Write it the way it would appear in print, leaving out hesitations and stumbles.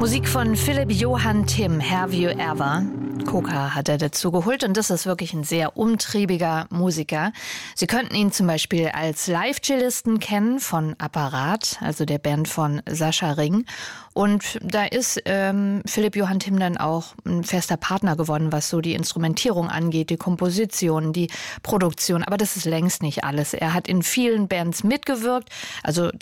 Musik von Philipp Johann Timm, Have You Ever? Coca hat er dazu geholt und das ist wirklich ein sehr umtriebiger Musiker. Sie könnten ihn zum Beispiel als Live-Cellisten kennen von Apparat, also der Band von Sascha Ring. Und da ist Philipp Johann Timm dann auch ein fester Partner geworden, was so die Instrumentierung angeht, die Komposition, die Produktion. Aber das ist längst nicht alles. Er hat in vielen Bands mitgewirkt, also